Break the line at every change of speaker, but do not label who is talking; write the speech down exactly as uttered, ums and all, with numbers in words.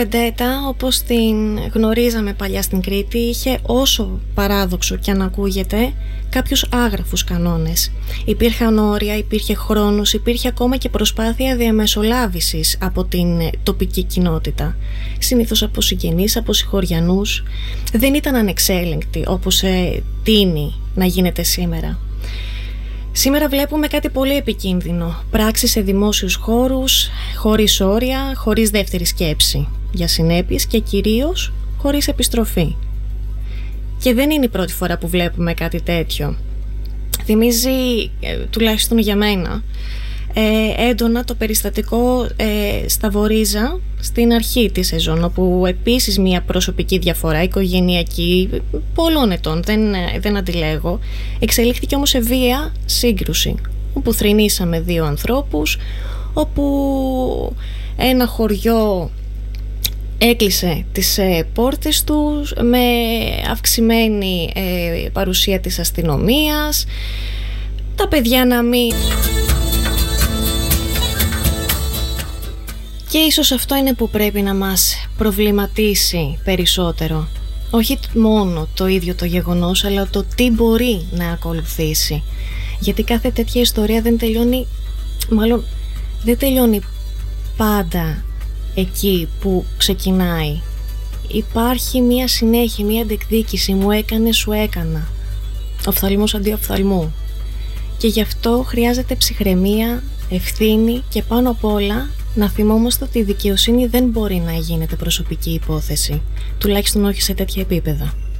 Βεντέτα, όπως την γνωρίζαμε παλιά στην Κρήτη, είχε, όσο παράδοξο και αν ακούγεται, κάποιους άγραφους κανόνες. Υπήρχαν όρια, υπήρχε χρόνος, υπήρχε ακόμα και προσπάθεια διαμεσολάβησης από την τοπική κοινότητα. Συνήθως από συγγενείς, από συγχωριανούς. Δεν ήταν ανεξέλεγκτοι όπως ε, τείνει να γίνεται σήμερα. Σήμερα βλέπουμε κάτι πολύ επικίνδυνο. Πράξεις σε δημόσιους χώρους, χωρίς όρια, χωρίς δεύτερη σκέψη για συνέπειες και κυρίως χωρίς επιστροφή. Και δεν είναι η πρώτη φορά που βλέπουμε κάτι τέτοιο. Θυμίζει, ε, τουλάχιστον για μένα, ε, έντονα το περιστατικό ε, στα Βορίζα στην αρχή της σεζόν, όπου επίσης μια προσωπική διαφορά, οικογενειακή, πολλών ετών, δεν, δεν αντιλέγω, εξελίχθηκε όμως σε βία σύγκρουση, όπου θρηνήσαμε δύο ανθρώπους, όπου ένα χωριό έκλεισε τις ε, πόρτες τους με αυξημένη ε, παρουσία της αστυνομίας, τα παιδιά να μην... Και ίσως αυτό είναι που πρέπει να μας προβληματίσει περισσότερο. Όχι μόνο το ίδιο το γεγονός, αλλά το τι μπορεί να ακολουθήσει. Γιατί κάθε τέτοια ιστορία δεν τελειώνει, μάλλον δεν τελειώνει πάντα εκεί που ξεκινάει. Υπάρχει μια συνέχεια, μια αντεκδίκηση, μου έκανε, σου έκανα. Οφθαλμός αντί οφθαλμού. Και γι' αυτό χρειάζεται ψυχραιμία, ευθύνη και πάνω απ' όλα να θυμόμαστε ότι η δικαιοσύνη δεν μπορεί να γίνεται προσωπική υπόθεση, τουλάχιστον όχι σε τέτοια επίπεδα.